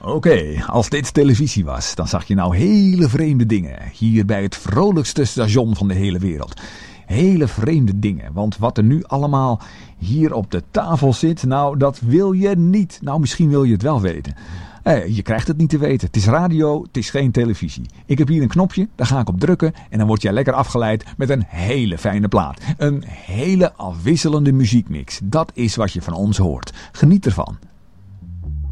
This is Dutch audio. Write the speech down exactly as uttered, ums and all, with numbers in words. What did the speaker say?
Oké, okay, als dit televisie was, dan zag je nou hele vreemde dingen. Hier bij het vrolijkste station van de hele wereld. Hele vreemde dingen, want wat er nu allemaal hier op de tafel zit, nou dat wil je niet. Nou, misschien wil je het wel weten. Eh, je krijgt het niet te weten. Het is radio, het is geen televisie. Ik heb hier een knopje, daar ga ik op drukken en dan word jij lekker afgeleid met een hele fijne plaat. Een hele afwisselende muziekmix. Dat is wat je van ons hoort. Geniet ervan.